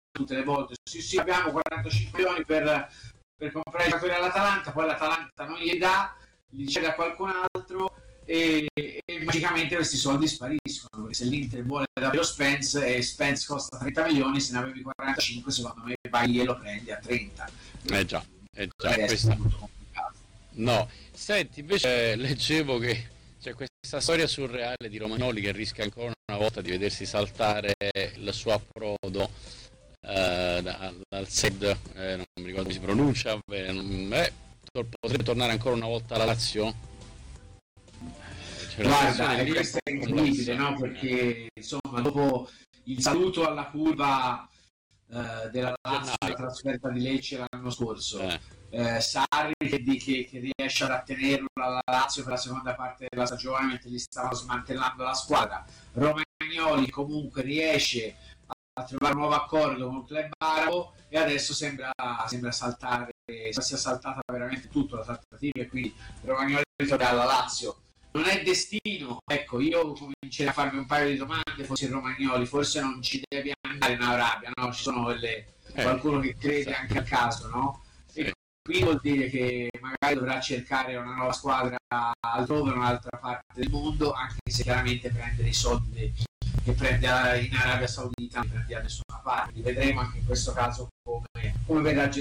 tutte le volte, sì abbiamo 45 milioni per comprare i giocatori all'Atalanta, poi l'Atalanta non gli dà, gli cede a qualcun altro e magicamente questi soldi spariscono, perché se l'Inter vuole davvero Spence e Spence costa 30 milioni, se ne avevi 45 secondo me vai e lo prendi a 30. Già questa... No, senti, invece leggevo che c'è questa storia surreale di Romagnoli che rischia ancora una volta di vedersi saltare il suo approdo dal SED, non mi ricordo come si pronuncia, potrebbe tornare ancora una volta alla Lazio? Guarda, questo è incredibile, no? Perché insomma dopo il saluto alla curva della Lazio, la trasferta di Lecce l'anno scorso, Sarri che riesce a rattenerlo alla Lazio per la seconda parte della stagione mentre gli stavano smantellando la squadra, Romagnoli comunque riesce a trovare un nuovo accordo con il club arabo e adesso sembra saltare, sia saltata veramente tutto la trattativa e quindi Romagnoli torna alla Lazio. Non è destino, ecco, io comincerei a farmi un paio di domande, fossi Romagnoli, forse non ci devi andare in Arabia, no? Ci sono qualcuno che crede anche al caso, no? E qui vuol dire che magari dovrà cercare una nuova squadra altrove, un'altra parte del mondo, anche se chiaramente prendere i soldi che prende in Arabia Saudita non prende da nessuna parte. Vedremo anche in questo caso come verrà gestito